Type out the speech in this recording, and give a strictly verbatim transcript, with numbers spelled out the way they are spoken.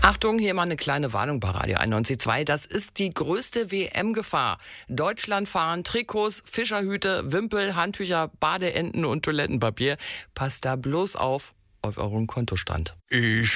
Achtung, hier mal eine kleine Warnung bei Radio einundneunzig Komma zwei. Das ist die größte W M-Gefahr. Deutschland fahren Trikots, Fischerhüte, Wimpel, Handtücher, Badeenten und Toilettenpapier. Passt da bloß auf auf euren Kontostand. Ich